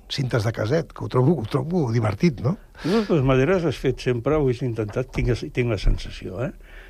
cintes de caset, que ho trobo divertit, no? De totes maneres, has fet sempre, ho has intentat, tinc la sensació,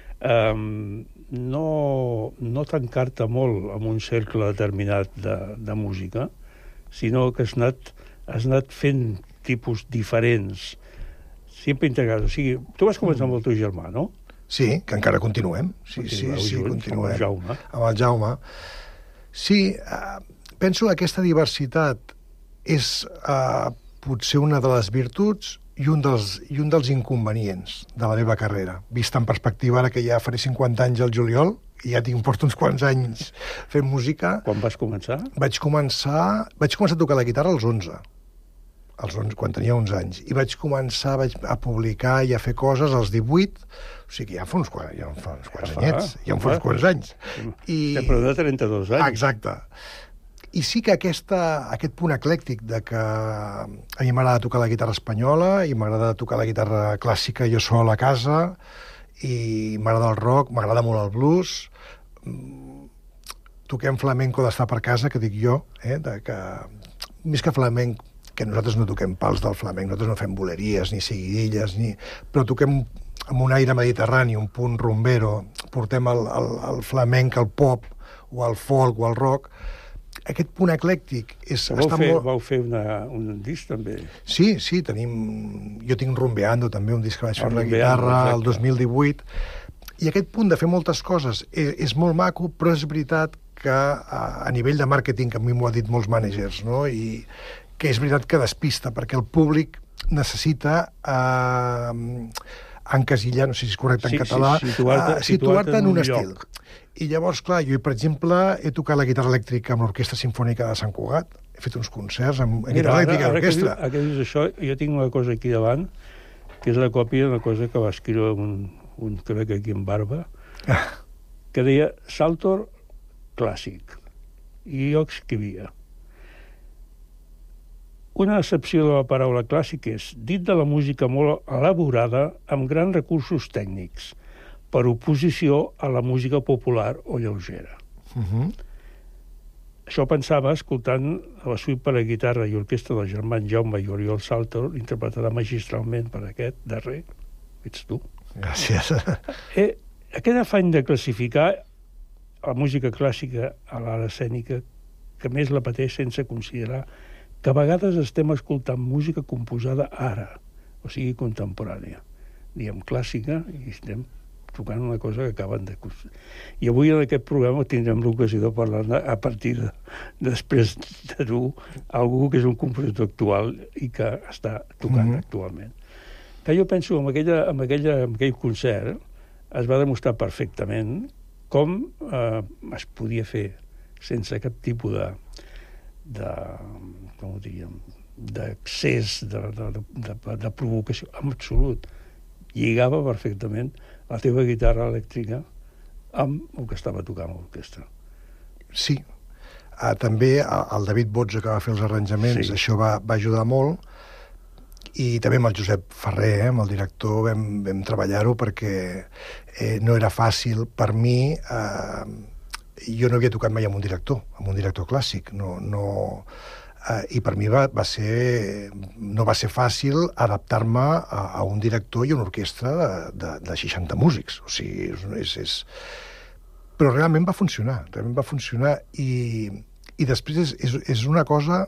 no tancar-te molt en un cercle determinat de música, sinó que has anat fent tipus diferents, sempre integrats. O sigui, tu vas començar amb el teu germà, no? Sí, que encara continuem. Sí, continuem. Amb el Jaume. Sí, penso que aquesta diversitat és potser una de les virtuts i un dels inconvenients de la meva carrera. Vist en perspectiva, ara que ja faré 50 anys al juliol, i ja porto uns quants anys fent música. Quan vas començar? Vaig començar a tocar la guitarra als 11. Quan tenia 11 anys. I vaig començar a publicar i a fer coses als 18, o sigui, ja fa uns quants anyets, ja fa uns quants anys. Però de 32 anys. Exacte. I sí que aquest punt eclèctic de que a mi m'agrada tocar la guitarra espanyola i m'agrada tocar la guitarra clàssica jo sol a casa, i m'agrada el rock, m'agrada molt el blues, toquem flamenco d'estar per casa, que dic jo, més que flamenc, que nosaltres no toquem pals del flamenc, nosaltres no fem boleries, ni seguidilles, però toquem amb un aire mediterrani, un punt rumbero, portem el flamenc, el pop, o el folk, o el rock. Aquest punt eclèctic Vau fer un disc, també. Sí, jo tinc Rumbeando, també, un disc que vaig fer amb la guitarra el 2018, i aquest punt de fer moltes coses és molt maco, però és veritat que a nivell de màrqueting, que a mi m'ho ha dit molts mànagers, no? I que és veritat que despista, perquè el públic necessita encasillar, no sé si és correcte en català, situar-te en un estil. I llavors, clar, jo, per exemple, he tocat la guitarra elèctrica amb l'Orquestra Simfònica de Sant Cugat, he fet uns concerts amb guitarra elèctrica i orquestra. Ara que dius això, jo tinc una cosa aquí davant, que és la còpia d'una cosa que va escriure un crec aquí en barba, que deia Saltor clàssic. I jo escrivia: una accepció de la paraula clàssic és dit de la música molt elaborada amb grans recursos tècnics, per oposició a la música popular o lleugera. Això pensava escoltant la suite per a guitarra i orquestra del germà Jaume i Oriol Saltor, interpretada magistralment per aquest darrer, ets tu. Gràcies. Aquest afany de classificar la música clàssica a l'art escènica, que més la pateix sense considerar que a vegades estem escoltant música composada ara, o sigui, contemporània. Diem clàssica i estem tocant una cosa que acaben de... I avui en aquest programa tindrem l'ocasió de parlar a partir després de tu, algú que és un compositor actual i que està tocant actualment. Que jo penso, en aquell concert es va demostrar perfectament com es podia fer sense cap tipus com ho diríem, d'accés, de provocació, en absolut. Lligava perfectament la teva guitarra elèctrica amb el que estava tocant l'orquestra. Sí. També el David Botza, que va fer els arranjaments, això va ajudar molt, i també amb el Josep Ferrer, amb el director, vam treballar-ho perquè no era fàcil per mi. Jo no havia tocat mai amb un director clàssic, i per mi no va ser fàcil adaptar-me a un director i una orquestra de 60 músics. O sigui, però realment va funcionar, i després és una cosa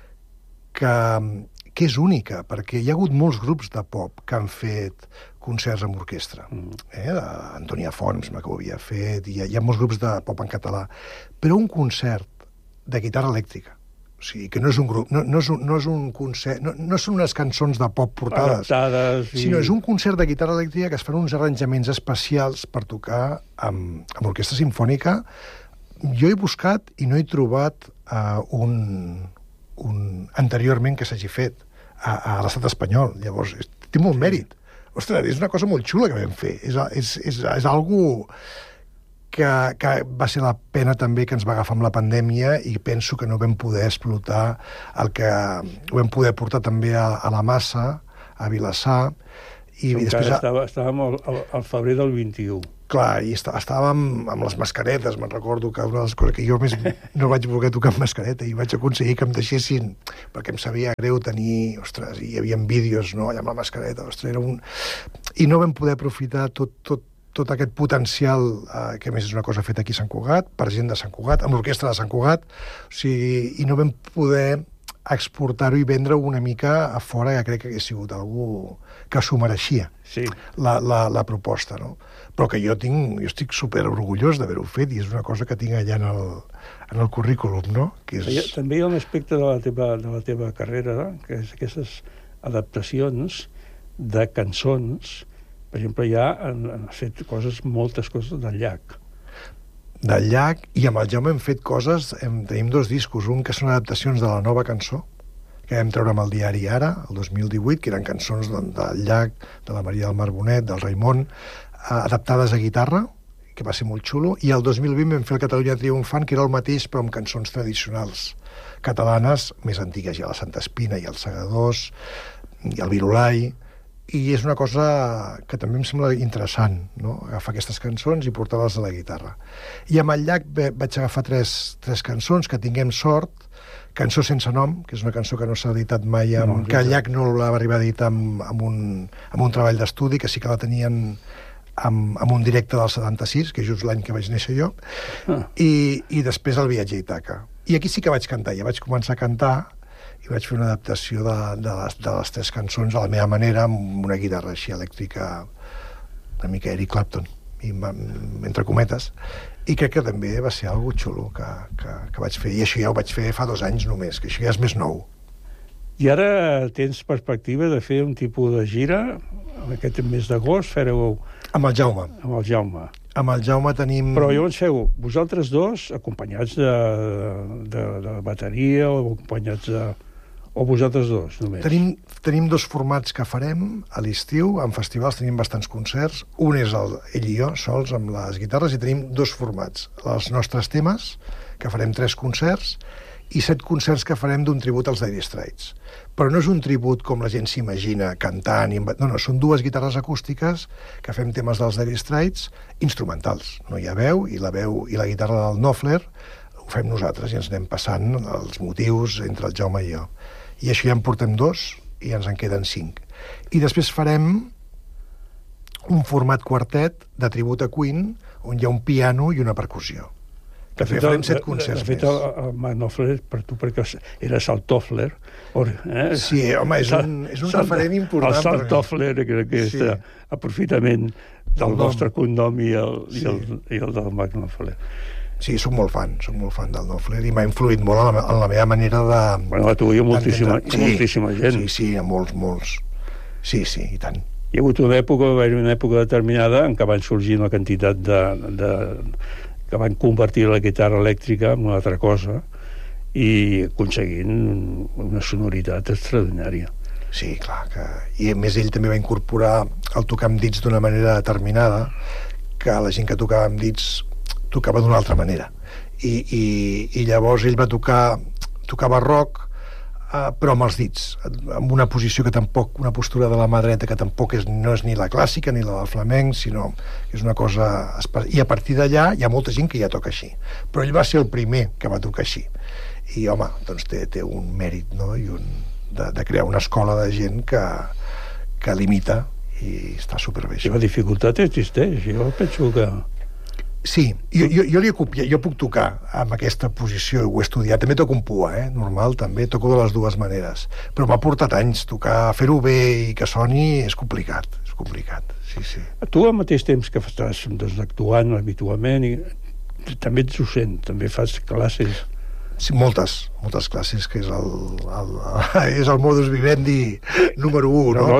que és única, perquè hi ha hagut molts grups de pop que han fet concerts amb orquestra. Antònia Fons, que ho havia fet, i hi ha molts grups de pop en català. Però un concert de guitarra elèctrica, o sigui, que no és un grup, no és un concert, no són unes cançons de pop portades, sinó és un concert de guitarra elèctrica que es fan uns arranjaments especials per tocar amb orquestra simfònica. Jo he buscat i no he trobat un anteriorment que s'hagi fet a l'estat espanyol. Llavors, té molt mèrit. Ostres, és una cosa molt xula que vam fer. És algo que va ser la pena també que ens va agafar amb la pandèmia, i penso que no vam poder explotar el que ho vam poder portar també a la Massa, a Vilassar. Estàvem al febrer del 21. Clar, i estàvem amb les mascaretes, me'n recordo que una de les coses que jo més no vaig voler tocar amb mascareta i vaig aconseguir que em deixessin, perquè em sabia greu tenir, ostres, hi havia vídeos, no?, allà amb la mascareta, ostres, era un... I no vam poder aprofitar tot aquest potencial, que a més és una cosa feta aquí a Sant Cugat, per gent de Sant Cugat, amb l'orquestra de Sant Cugat, o sigui, i no vam poder exportar-ho i vendre una mica a fora, que crec que hagués sigut algú que s'ho mereixia, sí, la proposta, no? Però que jo estic super orgullós d'haver-ho fet i és una cosa que tinc allà en el currículum, no? Que és... També hi ha un aspecte de la teva carrera, que és aquestes adaptacions de cançons. Per exemple, ja han fet moltes coses del Llach. Del Llach, i amb el Jaume hem fet coses, tenim 2 discos, un que són adaptacions de la nova cançó, que vam treure amb el diari Ara, el 2018, que eren cançons del Llach, de la Maria del Mar Bonet, del Raimon, adaptades a guitarra, que va ser molt xulo, i el 2020 vam fer el Catalunya Triomfant, que era el mateix, però amb cançons tradicionals catalanes, més antigues, ja la Santa Espina, i els Segadors, i el Virolai, i és una cosa que també em sembla interessant, no?, agafar aquestes cançons i portar-les a la guitarra. I amb el Llach vaig agafar tres cançons, Que tinguem sort, Cançó sense nom, que és una cançó que no s'ha editat mai, que el Llach no la va arribar a editar amb un treball d'estudi, que sí que la tenien amb un directe del 76, que és just l'any que vaig néixer jo, i després el Viatge a Ítaca. I aquí sí que vaig cantar, ja vaig començar a cantar, i vaig fer una adaptació de les 3 cançons a la meva manera, amb una guitarra així elèctrica, una mica Eric Clapton, entre cometes, i crec que també va ser algo xulo que vaig fer, i això ja ho vaig fer fa 2 anys només, que això ja és més nou. I ara tens perspectiva de fer un tipus de gira, en aquest mes d'agost fareu... Amb el Jaume. Amb el Jaume. Amb el Jaume tenim... Però llavors feu vosaltres 2, acompanyats de bateria, o acompanyats de... O vosaltres 2, només? Tenim 2 formats que farem a l'estiu. En festivals tenim bastants concerts. Un és ell i jo, sols, amb les guitarres, i tenim 2 formats. Els nostres temes, que farem 3 concerts, i 7 concerts que farem d'un tribut als Dire Straits. Però no és un tribut com la gent s'imagina, cantant... No, són 2 guitarres acústiques que fem temes dels Dire Straits instrumentals. No hi ha veu, i la guitarra del Knopfler ho fem nosaltres i ens anem passant els motius entre el Jaume i jo. I això ja en portem 2 i ens en queden 5. I després farem un format quartet de tribut a Queen, on hi ha un piano i una percussió. Farem 7 concerts més. De fet, el Knopfler, per tu, perquè eres el Toffler. Sí, home, és un referent important. El Salt Toffler, crec que és aprofitament del nostre cognom i el del Mark Knopfler. Sí, soc molt fan del Knopfler i m'ha influït molt en la meva manera de... Bueno, a tu hi ha moltíssima gent. Sí, hi ha molts. Sí, i tant. Hi ha hagut una època determinada en què van sorgir una quantitat que van convertir la guitarra elèctrica en una altra cosa i aconseguint una sonoritat extraordinària. Sí, clar. I a més ell també va incorporar el tocar amb dits d'una manera determinada, que la gent que tocava amb dits tocava d'una altra manera. I llavors ell va tocava rock, però amb els dits, amb una posició que tampoc, una postura de la mà dreta que tampoc no és ni la clàssica ni la del flamenc, sinó que és una cosa... I a partir d'allà hi ha molta gent que ja toca així. Però ell va ser el primer que va tocar així. I, home, doncs té un mèrit, no?, i de crear una escola de gent que l'imita i està superbé. I la dificultat existeix, jo penso que... Sí, jo li he copiat, jo puc tocar amb aquesta posició, ho he estudiat, també toco un pua, normal, també toco de les 2 maneres, però m'ha portat anys tocar, fer-ho bé i que soni és complicat, sí. Tu al mateix temps que estàs actuant habitualment i també ets docent, també fas classes... Sí, moltes classes, que és el modus vivendi número 1, no?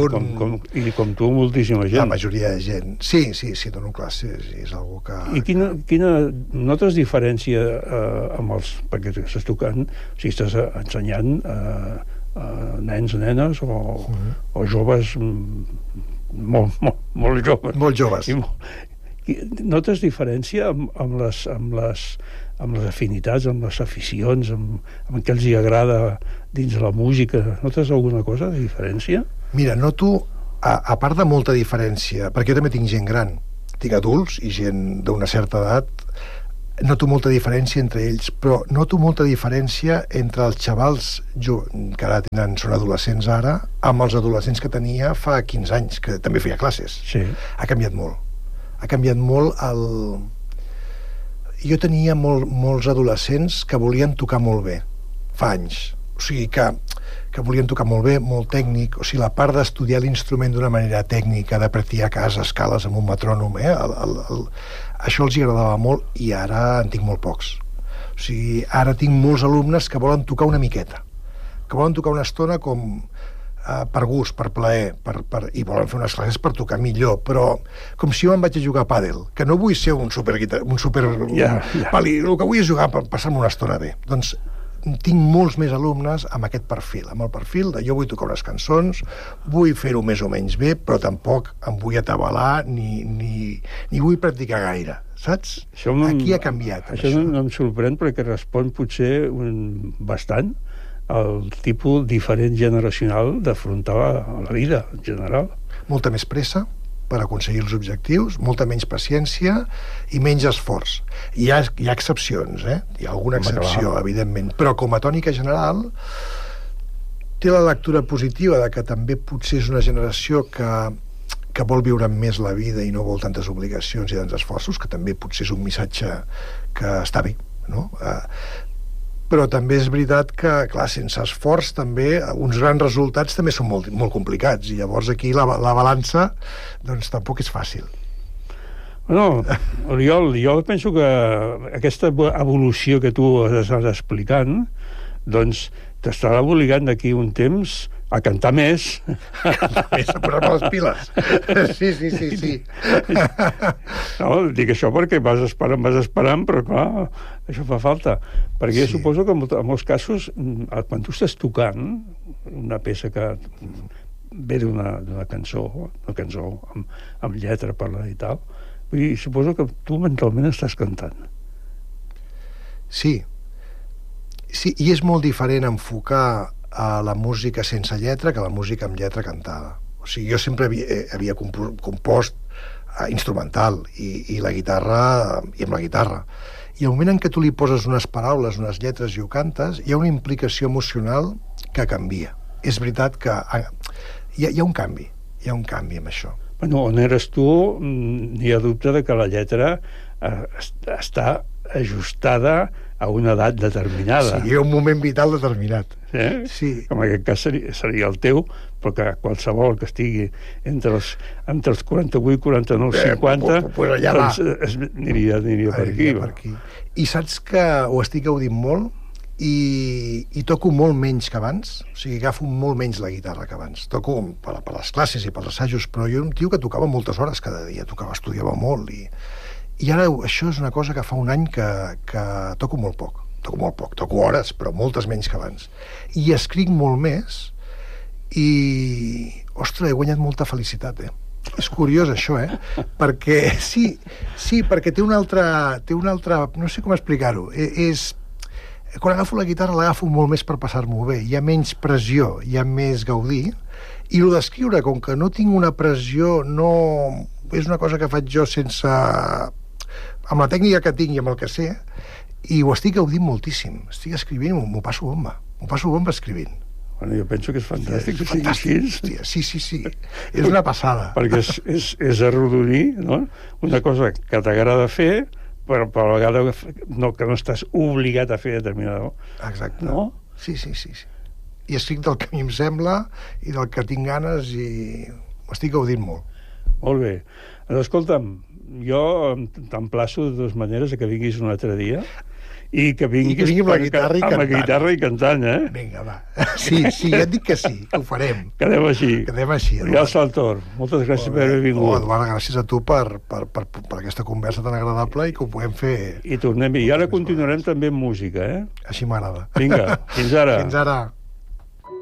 I com tu, moltíssima gent. La majoria de gent. Sí, dono classes i és algo que... I quina notes diferència amb els... perquè estàs tocant, o sigui, estàs ensenyant nens, nenes o joves molt joves. Molt joves. Notes diferència amb les afinitats, amb les aficions, amb què els hi agrada dins de la música? Notes alguna cosa de diferència? Mira, noto, a part de molta diferència, perquè jo també tinc gent gran, tinc adults i gent d'una certa edat, noto molta diferència entre ells, però noto molta diferència entre els xavals que ara són adolescents ara, amb els adolescents que tenia fa 15 anys, que també feia classes. Sí. Ha canviat molt. Ha canviat molt el... Jo tenia molts adolescents que volien tocar molt bé, fa anys. O sigui, que volien tocar molt bé, molt tècnic. O sigui, la part d'estudiar l'instrument d'una manera tècnica, de practicar a casa escales amb un metrònom, això els agradava molt i ara en tinc molt pocs. O sigui, ara tinc molts alumnes que volen tocar una miqueta, que volen tocar una estona com per gust, per plaer, i volen fer unes classes per tocar millor, però com si jo me'n vaig a jugar a pàdel, que no vull ser un super pali, el que vull és jugar per passar-me una estona bé. Doncs tinc molts més alumnes amb aquest perfil, amb el perfil de jo vull tocar unes cançons, vull fer-ho més o menys bé, però tampoc em vull atabalar ni vull practicar gaire, saps? Aquí ha canviat. Això no em sorprèn perquè respon potser bastant al tipus diferent generacional d'afrontar la vida en general. Molta més pressa per aconseguir els objectius, molta menys paciència i menys esforç. Hi ha excepcions, hi ha alguna excepció, evidentment, però com a tònica general té la lectura positiva de que també potser és una generació que vol viure més la vida i no vol tantes obligacions i tants esforços, que també potser és un missatge que està bé, no? Però també és veritat que, clar, sense esforç també uns grans resultats també són molt, molt complicats, i llavors aquí la balança doncs tampoc és fàcil. Bueno, Oriol, jo penso que aquesta evolució que tu estàs explicant doncs t'estarà obligant d'aquí un temps a cantar més. A posar-me les piles. Sí. No, dic això perquè vas esperant, però clar, això fa falta. Perquè jo suposo que en molts casos, quan tu estàs tocant una peça que ve d'una cançó amb lletra parlada i tal, vull dir, suposo que tu mentalment estàs cantant. Sí, i és molt diferent enfocar a la música sense lletra que la música amb lletra cantada. O sigui, jo sempre havia compost instrumental i la guitarra, i amb la guitarra. I al moment en què tu li poses unes paraules, unes lletres i ho cantes, hi ha una implicació emocional que canvia. És veritat que hi ha un canvi amb això. Bueno, on eres tu, n'hi ha dubte de que la lletra està ajustada a una edat determinada. Sí, hi ha un moment vital determinat. Sí. En aquest cas seria el teu, però que qualsevol que estigui entre els 48, 49, 50, pues allà doncs aniria per aquí. I saps que ho estic gaudint molt i toco molt menys que abans, o sigui, agafo molt menys la guitarra que abans. Toco per les classes i per els assajos, però jo era un tio que tocava moltes hores cada dia, estudiava molt i ara això és una cosa que fa un any que toco molt poc. Toco hores, però moltes menys que abans. I escric molt més i, ostres, he guanyat molta felicitat, És curiós això, Perquè, sí, perquè té una altra... No sé com explicar-ho. Quan agafo la guitarra l'agafo molt més per passar-m'ho bé. Hi ha menys pressió, hi ha més gaudir. I el d'escriure, com que no tinc una pressió, no... És una cosa que faig jo sense... amb la tècnica que tinc i amb el que sé, i ho estic gaudint moltíssim. Estic escrivint, m'ho passo bomba escrivint. Bueno, jo penso que és fantàstic que sigui així. Sí. És una passada. Perquè és arrodonir, no? Una cosa que t'agrada fer, però a la vegada que no estàs obligat a fer determinada. Exacte. No? Sí. I escric del que a mi em sembla i del que tinc ganes i ho estic gaudint molt. Molt bé. Doncs escolta'm, jo t'emplaço de dues maneres que vinguis un altre dia i que vinguis amb la guitarra i cantant. Amb la guitarra i cantant, Vinga, va. Sí, ja et dic que sí, que ho farem. Quedem així. Oriol Saltor, moltes gràcies per haver vingut. Eduard, gràcies a tu per aquesta conversa tan agradable i que ho puguem fer. I tornem, i ara continuarem també amb música, Així m'agrada. Vinga, fins ara. Fins ara.